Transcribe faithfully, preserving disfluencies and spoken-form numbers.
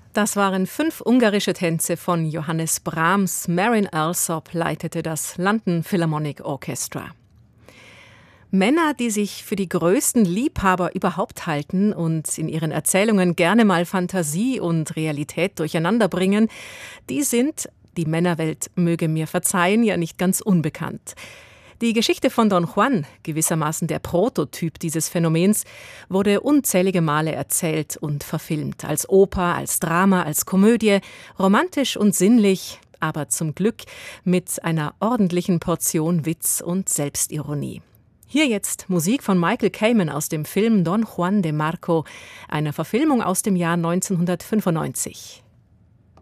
Das waren fünf ungarische Tänze von Johannes Brahms. Marin Alsop leitete das London Philharmonic Orchestra. Männer, die sich für die größten Liebhaber überhaupt halten und in ihren Erzählungen gerne mal Fantasie und Realität durcheinander bringen, die sind, die Männerwelt möge mir verzeihen, ja nicht ganz unbekannt. Die Geschichte von Don Juan, gewissermaßen der Prototyp dieses Phänomens, wurde unzählige Male erzählt und verfilmt. Als Oper, als Drama, als Komödie, romantisch und sinnlich, aber zum Glück mit einer ordentlichen Portion Witz und Selbstironie. Hier jetzt Musik von Michael Kamen aus dem Film Don Juan de Marco, einer Verfilmung aus dem Jahr neunzehnhundertfünfundneunzig.